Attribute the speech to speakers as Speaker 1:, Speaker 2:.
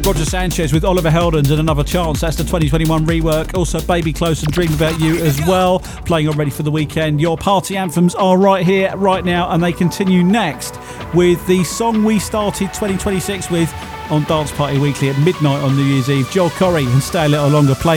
Speaker 1: Roger Sanchez with Oliver Heldens and Another Chance. That's the 2021 rework. Also Baby Close and Dream About You as well. Playing on Ready for the Weekend. Your party anthems are right here, right now, and they continue next with the song we started 2026 with on Dance Party Weekly at midnight on New Year's Eve. Joel Corry and Stay a Little Longer. Play